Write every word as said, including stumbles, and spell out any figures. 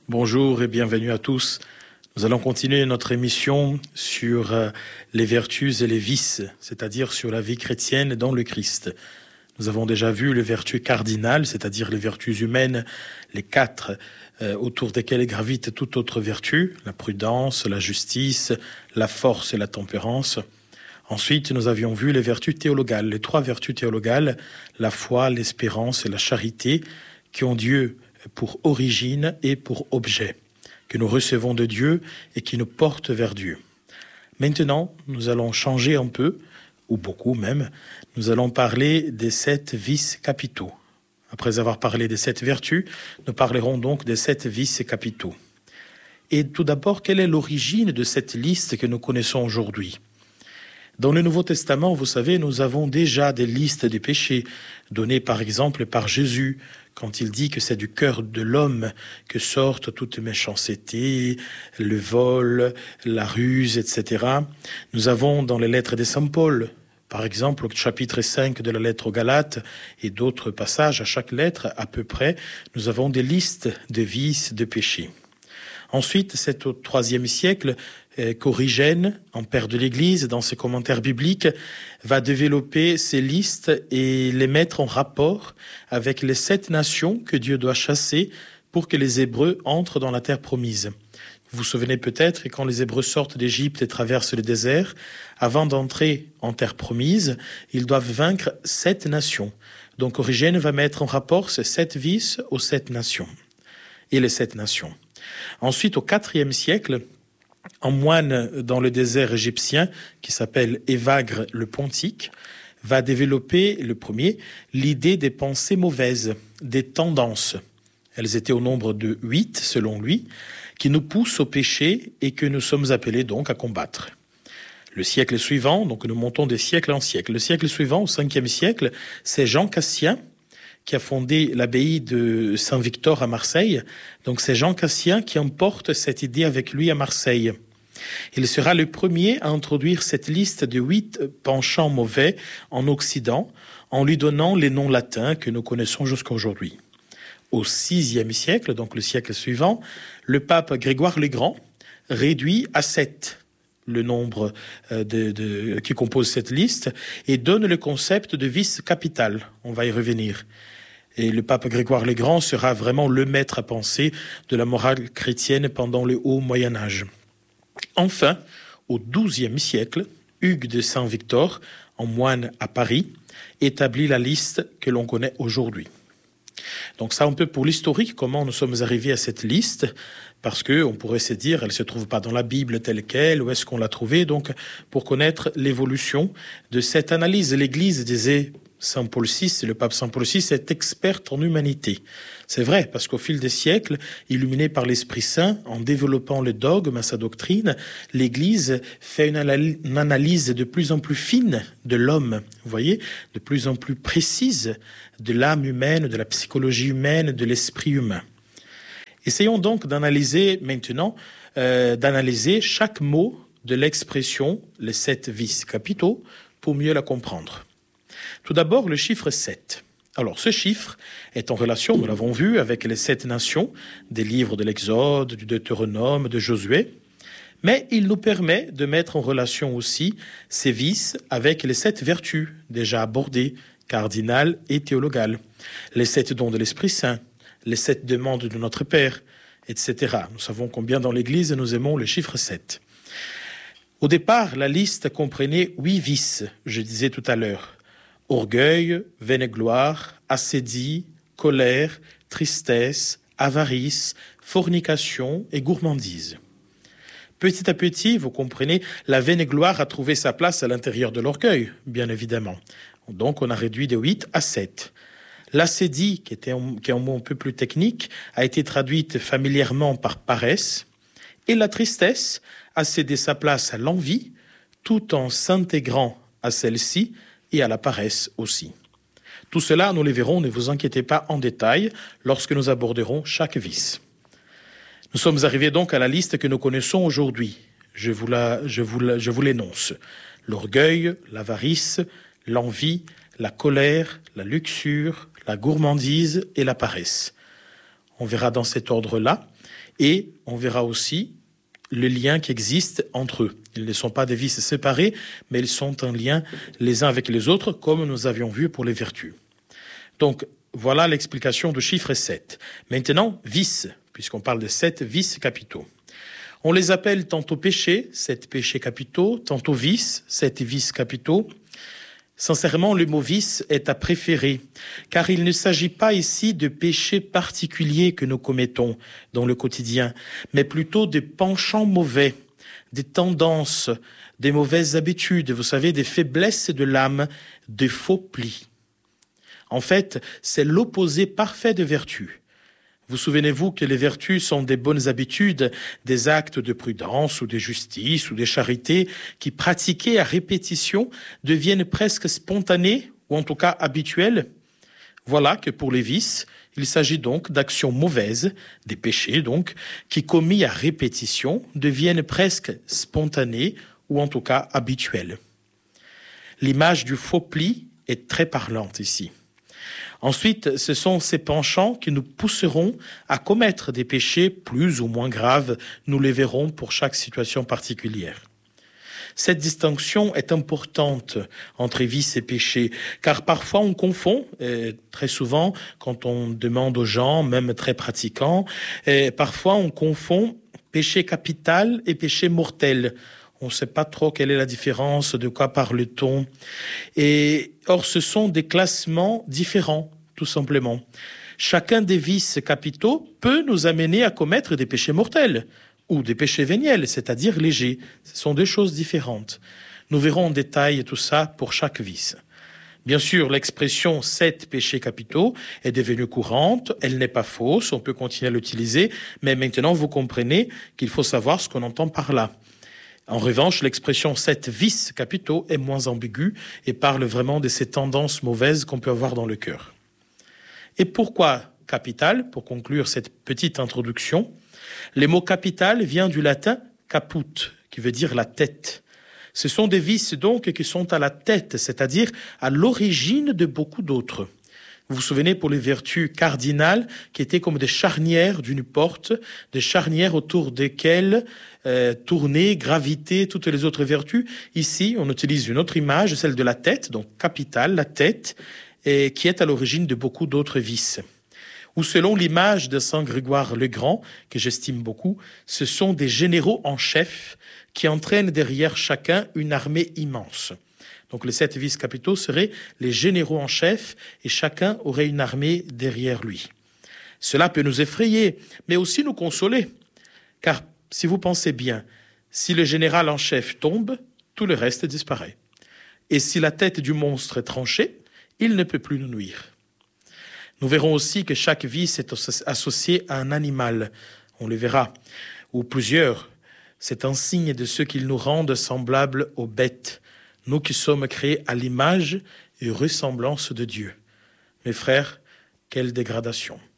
Bonjour et bienvenue à tous. Nous allons continuer notre émission sur euh, les vertus et les vices, c'est-à-dire sur la vie chrétienne dans le Christ. Nous avons déjà vu les vertus cardinales, c'est-à-dire les vertus humaines, les quatre euh, autour desquelles gravite toute autre vertu, la prudence, la justice, la force et la tempérance. Ensuite, nous avions vu les vertus théologales, les trois vertus théologales, la foi, l'espérance et la charité, qui ont Dieu pour origine et pour objet, que nous recevons de Dieu et qui nous portent vers Dieu. Maintenant, nous allons changer un peu, ou beaucoup même, nous allons parler des sept vices capitaux. Après avoir parlé des sept vertus, nous parlerons donc des sept vices capitaux. Et tout d'abord, quelle est l'origine de cette liste que nous connaissons aujourd'hui ? Dans le Nouveau Testament, vous savez, nous avons déjà des listes des péchés, données par exemple par Jésus, quand il dit que c'est du cœur de l'homme que sortent toute méchanceté, le vol, la ruse, et cetera. Nous avons dans les lettres de Saint Paul, par exemple au chapitre cinq de la lettre aux Galates et d'autres passages à chaque lettre à peu près, nous avons des listes de vices, de péchés. Ensuite, c'est au troisième siècle euh, qu'Origène, en père de l'Église, dans ses commentaires bibliques, va développer ces listes et les mettre en rapport avec les sept nations que Dieu doit chasser pour que les Hébreux entrent dans la terre promise. Vous vous souvenez peut-être que quand les Hébreux sortent d'Égypte et traversent le désert, avant d'entrer en terre promise, ils doivent vaincre sept nations. Donc Origène va mettre en rapport ces sept vices aux sept nations et les sept nations. Ensuite, au quatrième siècle, un moine dans le désert égyptien qui s'appelle Évagre le Pontique va développer, le premier, l'idée des pensées mauvaises, des tendances. Elles étaient au nombre de huit, selon lui, qui nous poussent au péché et que nous sommes appelés donc à combattre. Le siècle suivant, donc nous montons des siècles en siècles. Le siècle suivant, au cinquième siècle, c'est Jean Cassien qui a fondé l'abbaye de Saint-Victor à Marseille. Donc c'est Jean Cassien qui emporte cette idée avec lui à Marseille. Il sera le premier à introduire cette liste de huit penchants mauvais en Occident, en lui donnant les noms latins que nous connaissons jusqu'à aujourd'hui. Au sixième siècle, donc le siècle suivant, le pape Grégoire le Grand réduit à sept le nombre de, de, qui compose cette liste et donne le concept de vice capital. On va y revenir. Et le pape Grégoire le Grand sera vraiment le maître à penser de la morale chrétienne pendant le haut Moyen-Âge. Enfin, au douzième siècle, Hugues de Saint-Victor, en moine à Paris, établit la liste que l'on connaît aujourd'hui. Donc ça un peu pour l'historique, comment nous sommes arrivés à cette liste, parce qu'on pourrait se dire, elle ne se trouve pas dans la Bible telle qu'elle, où est-ce qu'on l'a trouvée, donc pour connaître l'évolution de cette analyse. L'Église disait, Saint Paul six, le pape Saint Paul six est expert en humanité. C'est vrai, parce qu'au fil des siècles, illuminé par l'Esprit Saint, en développant le dogme à sa doctrine, l'Église fait une, anal- une analyse de plus en plus fine de l'homme, vous voyez, de plus en plus précise de l'âme humaine, de la psychologie humaine, de l'esprit humain. Essayons donc d'analyser maintenant, euh, d'analyser chaque mot de l'expression, les sept vices capitaux, pour mieux la comprendre. Tout d'abord, le chiffre sept. Alors, ce chiffre est en relation, nous l'avons vu, avec les sept nations des livres de l'Exode, du Deutéronome, de Josué, mais il nous permet de mettre en relation aussi ces vices avec les sept vertus déjà abordées, cardinales et théologales, les sept dons de l'Esprit Saint, les sept demandes de notre Père, et cetera. Nous savons combien dans l'Église nous aimons le chiffre sept. Au départ, la liste comprenait huit vices, je disais tout à l'heure. Orgueil, vaine-gloire, assédie, colère, tristesse, avarice, fornication et gourmandise. Petit à petit, vous comprenez, la vaine-gloire a trouvé sa place à l'intérieur de l'orgueil, bien évidemment. Donc on a réduit de huit à sept. L'assédie, qui, était un, qui est un mot un peu plus technique, a été traduite familièrement par paresse. Et la tristesse a cédé sa place à l'envie, tout en s'intégrant à celle-ci et à la paresse aussi. Tout cela, nous les verrons, ne vous inquiétez pas, en détail, lorsque nous aborderons chaque vice. Nous sommes arrivés donc à la liste que nous connaissons aujourd'hui. Je vous, la, je vous, la, je vous l'énonce. L'orgueil, l'avarice, l'envie, la colère, la luxure, la gourmandise et la paresse. On verra dans cet ordre-là. Et on verra aussi le lien qui existe entre eux. Ils ne sont pas des vices séparés, mais ils sont en lien les uns avec les autres, comme nous avions vu pour les vertus. Donc, voilà l'explication du chiffre sept. Maintenant, vices, puisqu'on parle de sept vices capitaux. On les appelle tantôt péchés, sept péchés capitaux, tantôt vices, sept vices capitaux. Sincèrement, le mot vice est à préférer, car il ne s'agit pas ici de péchés particuliers que nous commettons dans le quotidien, mais plutôt de penchants mauvais, des tendances, des mauvaises habitudes, vous savez, des faiblesses de l'âme, des faux plis. En fait, c'est l'opposé parfait de vertu. Vous souvenez-vous que les vertus sont des bonnes habitudes, des actes de prudence ou de justice ou de charité qui, pratiqués à répétition, deviennent presque spontanés ou en tout cas habituels. Voilà que pour les vices, il s'agit donc d'actions mauvaises, des péchés donc, qui commis à répétition deviennent presque spontanés ou en tout cas habituels. L'image du faux pli est très parlante ici. Ensuite, ce sont ces penchants qui nous pousseront à commettre des péchés plus ou moins graves. Nous les verrons pour chaque situation particulière. Cette distinction est importante entre vices et péchés, car parfois on confond, et très souvent quand on demande aux gens, même très pratiquants, et parfois on confond péché capital et péché mortel. On ne sait pas trop quelle est la différence, de quoi parle-t-on. Et or, ce sont des classements différents, tout simplement. Chacun des vices capitaux peut nous amener à commettre des péchés mortels ou des péchés véniels, c'est-à-dire légers. Ce sont deux choses différentes. Nous verrons en détail tout ça pour chaque vice. Bien sûr, l'expression « sept péchés capitaux » est devenue courante, elle n'est pas fausse, on peut continuer à l'utiliser, mais maintenant vous comprenez qu'il faut savoir ce qu'on entend par là. En revanche, l'expression « sept vices capitaux » est moins ambiguë et parle vraiment de ces tendances mauvaises qu'on peut avoir dans le cœur. Et pourquoi capital? Pour conclure cette petite introduction, le mot capital vient du latin caput, qui veut dire la tête. Ce sont des vices donc qui sont à la tête, c'est-à-dire à l'origine de beaucoup d'autres. Vous vous souvenez pour les vertus cardinales qui étaient comme des charnières d'une porte, des charnières autour desquelles euh, tournaient, gravitaient toutes les autres vertus. Ici, on utilise une autre image, celle de la tête, donc capitale, la tête, et qui est à l'origine de beaucoup d'autres vices. Ou selon l'image de Saint Grégoire le Grand, que j'estime beaucoup, ce sont des généraux en chef qui entraînent derrière chacun une armée immense. Donc les sept vices capitaux seraient les généraux en chef et chacun aurait une armée derrière lui. Cela peut nous effrayer, mais aussi nous consoler. Car si vous pensez bien, si le général en chef tombe, tout le reste disparaît. Et si la tête du monstre est tranchée, il ne peut plus nous nuire. Nous verrons aussi que chaque vice est associé à un animal, on le verra, ou plusieurs. C'est un signe de ce qu'ils nous rendent semblables aux bêtes, nous qui sommes créés à l'image et ressemblance de Dieu. Mes frères, quelle dégradation!